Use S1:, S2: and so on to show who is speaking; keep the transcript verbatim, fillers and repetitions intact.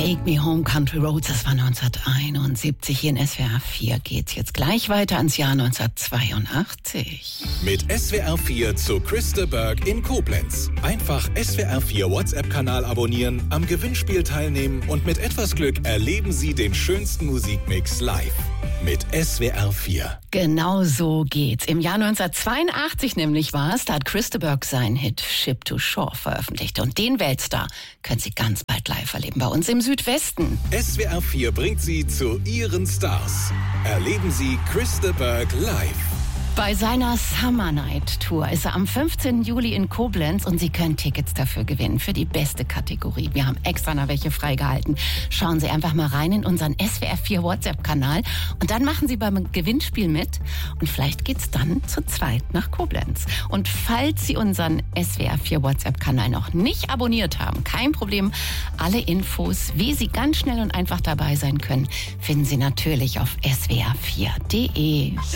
S1: Take Me Home Country Roads, das war neunzehnhunderteinundsiebzig. Hier in S W R vier geht's jetzt gleich weiter ans Jahr neunzehnhundertzweiundachtzig.
S2: Mit S W R vier zu Christa Berg in Koblenz. Einfach S W R vier WhatsApp-Kanal abonnieren, am Gewinnspiel teilnehmen und mit etwas Glück erleben Sie den schönsten Musikmix live. Mit S W R vier.
S1: Genau so geht's. Im Jahr neunzehnhundertzweiundachtzig nämlich war es, da hat Christa Berg seinen Hit Ship to Shore veröffentlicht. Und den Weltstar können Sie ganz bald live erleben bei uns im Südwesten.
S2: S W R vier bringt Sie zu Ihren Stars. Erleben Sie Christa Berg live.
S1: Bei seiner Summer Night Tour ist er am fünfzehnten Juli in Koblenz und Sie können Tickets dafür gewinnen, für die beste Kategorie. Wir haben extra noch welche freigehalten. Schauen Sie einfach mal rein in unseren S W R vier WhatsApp-Kanal und dann machen Sie beim Gewinnspiel mit und vielleicht geht's dann zu zweit nach Koblenz. Und falls Sie unseren S W R vier WhatsApp-Kanal noch nicht abonniert haben, kein Problem. Alle Infos, wie Sie ganz schnell und einfach dabei sein können, finden Sie natürlich auf S W R vier Punkt de.